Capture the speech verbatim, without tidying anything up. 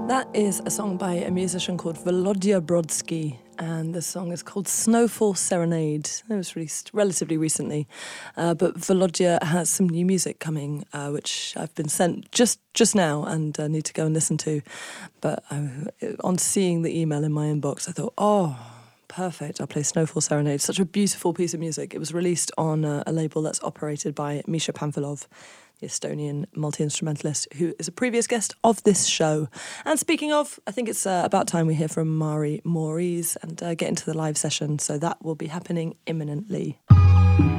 That is a song by a musician called Volodya Brodsky, and the song is called Snowfall Serenade. It was released relatively recently, uh, but Volodya has some new music coming, uh, which I've been sent just just now and uh, need to go and listen to. But I, on seeing the email in my inbox, I thought, oh, perfect, I'll play Snowfall Serenade. Such a beautiful piece of music. It was released on a, a label that's operated by Misha Pamfilov, the Estonian multi-instrumentalist who is a previous guest of this show. And speaking of, I think it's uh, about time we hear from Mari Mories and uh, get into the live session, so that will be happening imminently.